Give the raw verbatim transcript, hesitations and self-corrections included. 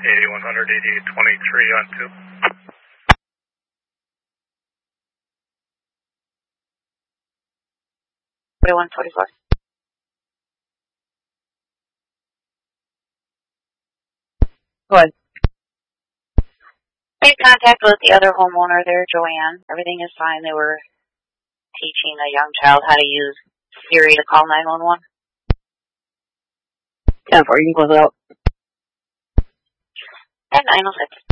eighty-one hundred, eighty-eight twenty-three on two. forty-one forty-four. Go ahead. Made contact with the other homeowner there, Joanne. Everything is fine. They were teaching a young child how to use Siri to call nine one one. ten four, you can close it out. And nine oh six.